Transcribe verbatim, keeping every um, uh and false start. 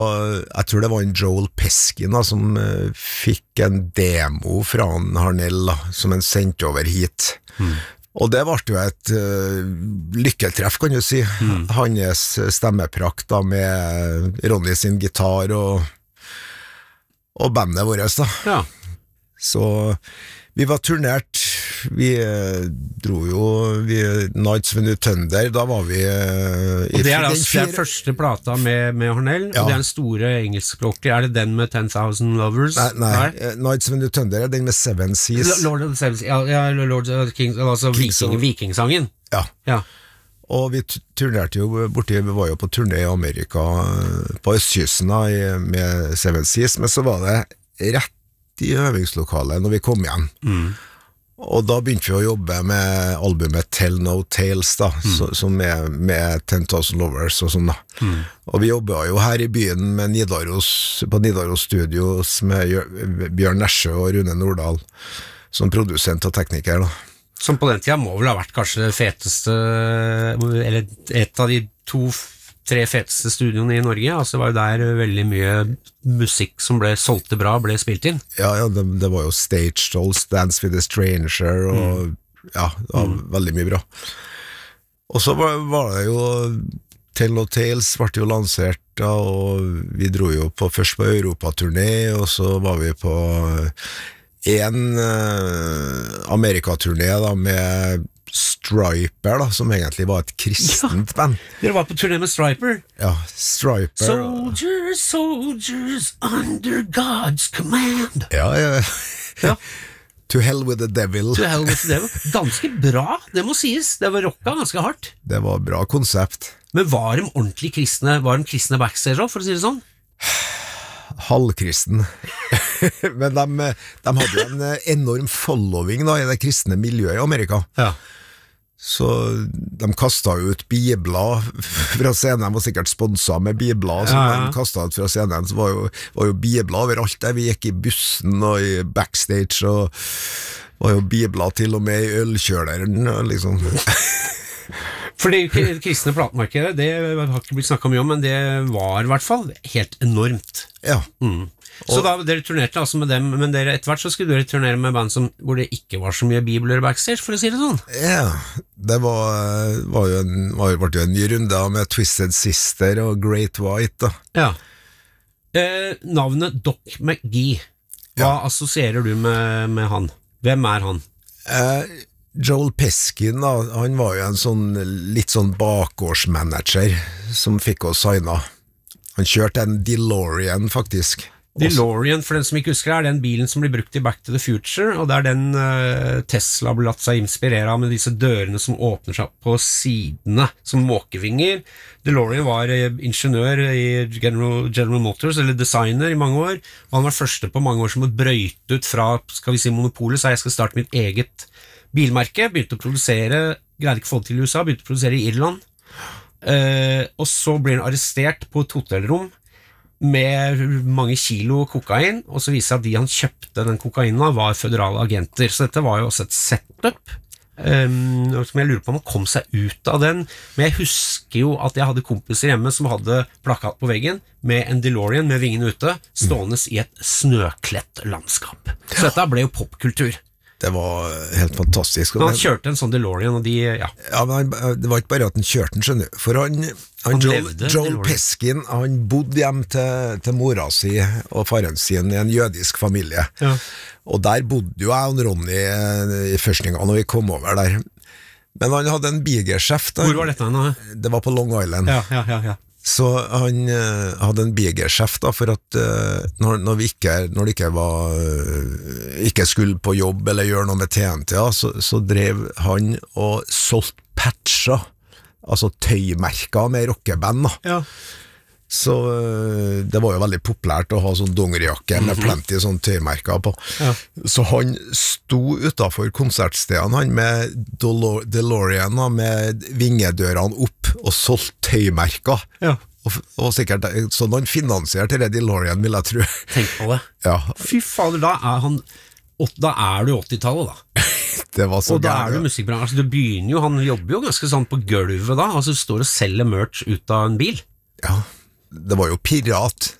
Og jeg tror det var en Joel Peskin da, som uh, fikk en demo fra han Harnell da, som han sendte over hit. Mm. Og det ble jo et uh, lykketreff, kan du si. Mm. Hans stemmeprakt da, med Ronny sin gitar og, og bandet vårt da. Ja. Så vi var turnert, vi eh, dro jo vi, Nights When You Thunder, da var vi eh, Og det er da den første plata med, med Harnell, ja. Og det er den store engelskspråklige. Er det den med ten thousand Lovers? Nei, nei. nei. Nights When You Thunder er den med Seven Seas. Lord of the Seven Seas, ja, ja Lord of the Kings, altså Viking, vikingsangen. Ja. Ja. Og vi turnerte jo borti, vi var jo på turné i Amerika, på østkysten da, med Seven Seas, men så var det rett i øvingslokalet når vi kom igjen. Mm. Og da begynte vi å jobbe med albumet Tell No Tales da, mm. så, som er med ten thousand Lovers og sånn da. Mm. Og vi jobbet jo her i byen med Nidaros, på Nidaros Studios med Bjørn Nesjø og Rune Nordahl som produsent og tekniker da. Som på den tida må vel ha vært kanskje det feteste, eller et av de to tre feteste studioene i Norge, altså det var jo der veldig mye musikk som ble solgt bra, ble spilt inn. Ja, ja det, det var jo Stage Dolls, Dance with a Stranger, og mm. ja, det var mm. veldig mye bra. Og så var, var det jo Tell No Tales ble jo lansert da, og vi dro jo på, først på Europaturné, og så var vi på en uh, Amerikaturné da, med Striper da, som egentlig var et kristent ja, band. Dere var på turné med Striper? Ja, Striper. Soldiers, soldiers, under God's command. Ja, ja. ja. To hell with the devil. To hell with the devil. Ganske bra, det må sies. Det var rocka ganske hardt. Det var bra konsept. Men var de ordentlig kristne, var de kristne backstage også, for å si det sånn? Halvkristen. Men de, de hadde jo en enorm following da, i det kristne miljøet i Amerika. Ja. Så de kastet jo ut bibler fra scenen, de var sikkert sponset med bibler, så ja, ja. De kastet ut fra scenen, så var jo, var jo bibler overalt der, vi gikk i bussen og i backstage, og var jo bibler til og med i ølkjøleren, liksom. For det kristne platemarkedet, det har ikke blitt snakket mye om, men det var i hvert fall helt enormt. Ja. Mm. Så og, da dere turnerte altså med dem, men dere etter hvert så skulle dere turnere med band som, hvor det ikke var så mye bibler backstage, for å si det sånn. Ja, det var, var jo en, var, var jo en ny runde med Twisted Sister og Great White da. Ja. Eh, navnet Doc McGee, hva ja. Assosierer du med, med han? Hvem er han? Eh, Joel Peskin da, han var jo en sånn litt sånn bakgårdsmanager som fikk oss signa. Han kjørte en DeLorean faktisk. DeLorean, for den som ikke husker det, er den bilen som blir brukt i Back to the Future, og det er den uh, Tesla ble latt seg inspirere av med disse dørene som åpner seg på sidene, som måkevinger. DeLorean var uh, ingeniør i General, General Motors, eller designer i mange år, og han var første på mange år som brøyte ut fra, skal vi si, monopolet, så jeg skal starte mitt eget bilmerke, begynte å produsere, greide ikke å få det til i U S A, begynte å produsere i Irland, uh, og så ble han arrestert på et hotellrom med mange kilo kokain, og så viser at de han kjøpte den kokainen av var føderale agenter, så dette var jo også et setup, um, som jeg lurer på om han kom seg ut av den, men jeg husker jo at jeg hadde kompiser hjemme som hadde plakat på veggen med en DeLorean med vingen ute, stående i et snøklett landskap. Så dette ble jo popkultur. Det var helt fantastisk. Men han kjørte en sånn DeLorean, og de, ja. Ja, men han, det var ikke bare at han kjørte den, skjønner du. For han, han, han Joel, Joel Peskin, han bodde hjem til, til mora si og faren sin i en jødisk familie. Ja. Og der bodde jo jeg og Ronny i førstninga når vi kom over der. Men han hadde en bigersjef der. Hvor var dette nå? Det var på Long Island. Ja, ja, ja, ja. Så han uh, hadde en bigersjef da, for at uh, når, når vi ikke, når det ikke var uh, ikke skulle på jobb eller gjøre noe med T N T, ja, så, så drev han og solgte patcher, altså tøymerker med rockeband da. Ja. Så uh, det var jo veldig populært å ha sånn dongerijakke med mm-hmm. plenty sånn tøymerker på. Ja. Så han sto utenfor konsertstedene, han med Delor- DeLorean da, med vingedørene opp og solgte tøymerker. Ja. Og, og sikkert sånn han finansierte det DeLorean, vil jeg tro. Tenk på det. Ja. Fy fader, da er han da er du åttitallet da. Det var så og da gærent, er du musikkbransjen. Altså, du begynner jo, han jobber jo ganske sånn på gulvet da, altså du står og selger merch ut av en bil. Ja. det var jo pirat